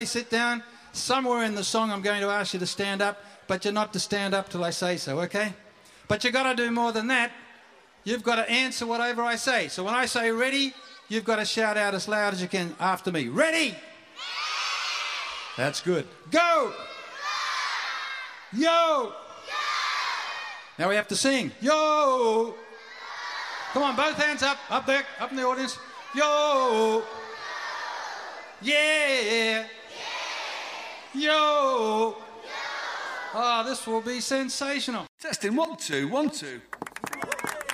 Sit down. Somewhere in the song I'm going to ask you to stand up, but you're not to stand up till I say so, okay? But you've got to do more than that. You've got to answer whatever I say. So when I say ready, you've got to shout out as loud as you can after me. Ready? That's good. Go! Yo! Now we have to sing. Yo! Come on, both hands up there, up in the audience. Yo! Yeah! Yo! Oh, this will be sensational. Testing, 1, 2, 1, 2.